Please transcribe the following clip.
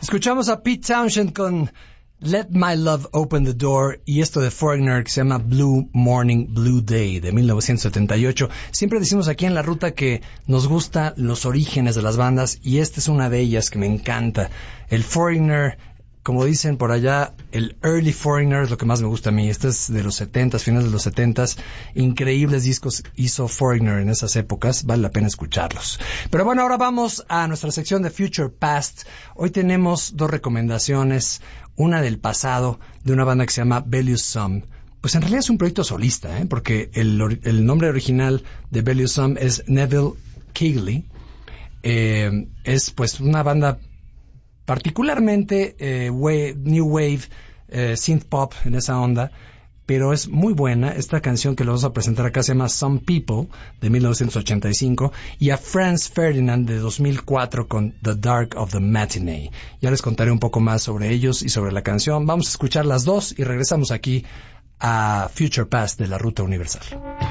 Escuchamos a Pete Townshend con Let My Love Open the Door y esto de Foreigner que se llama Blue Morning, Blue Day de 1978. Siempre decimos aquí en La Ruta que nos gustan los orígenes de las bandas y esta es una de ellas que me encanta. El Foreigner, como dicen por allá, el Early Foreigner es lo que más me gusta a mí. Este es de los 70s, finales de los 70s. Increíbles discos hizo Foreigner en esas épocas. Vale la pena escucharlos. Pero bueno, ahora vamos a nuestra sección de Future Past. Hoy tenemos dos recomendaciones. Una del pasado, de una banda que se llama Bellews Sum. Pues en realidad es un proyecto solista, porque el nombre original de Bellews Sum es Neville Keighley. Es pues una banda particularmente New Wave, synth pop en esa onda, pero es muy buena. Esta canción que le vamos a presentar acá se llama Some People de 1985 y a Franz Ferdinand de 2004 con The Dark of the Matinee. Ya les contaré un poco más sobre ellos y sobre la canción. Vamos a escuchar las dos y regresamos aquí a Future Past de la Ruta Universal.